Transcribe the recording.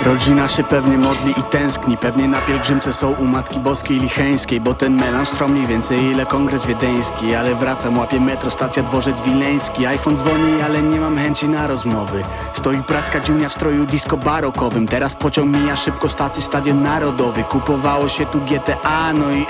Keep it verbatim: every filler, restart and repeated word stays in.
Rodzina się pewnie modli i tęskni, pewnie na pielgrzymce są u Matki Boskiej Licheńskiej, bo ten melanż trwał mniej więcej ile kongres wiedeński. Ale wracam, łapię metro, stacja Dworzec Wileński. iPhone dzwoni, ale nie mam chęci na rozmowy. Stoi praska dziunia w stroju disco barokowym. Teraz pociąg mija szybko stację Stadion Narodowy. Kupowało się tu G T A, no i